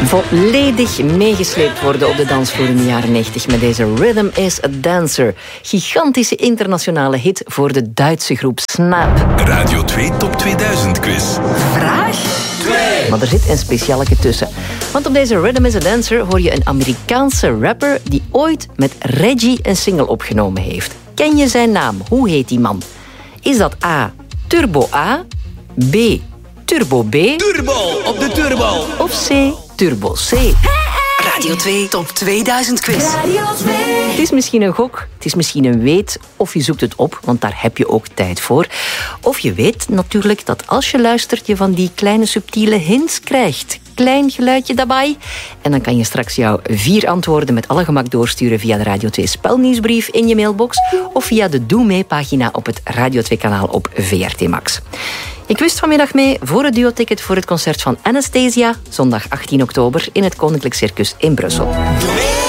Volledig meegesleept worden op de dansvloer in de jaren 90 met deze Rhythm is a Dancer. Gigantische internationale hit voor de Duitse groep Snap. Radio 2 Top 2000 quiz. Vraag 2. Maar er zit een specialeke tussen. Want op deze Rhythm is a Dancer hoor je een Amerikaanse rapper die ooit met Reggie een single opgenomen heeft. Ken je zijn naam? Hoe heet die man? Is dat A, Turbo A, B, Turbo B... Turbo op de turbo. Of C, Turbo C. Radio 2 Top 2000 quiz. Radio 2. Het is misschien een gok, het is misschien een weet, of je zoekt het op, want daar heb je ook tijd voor. Of je weet natuurlijk dat als je luistert je van die kleine subtiele hints krijgt. Klein geluidje daarbij. En dan kan je straks jouw 4 antwoorden met alle gemak doorsturen via de Radio 2 spelnieuwsbrief in je mailbox of via de Doe Mee-pagina op het Radio 2-kanaal op VRT Max. Ik wist vanmiddag mee voor het duo-ticket voor het concert van Anastasia, zondag 18 oktober in het Koninklijk Circus in Brussel.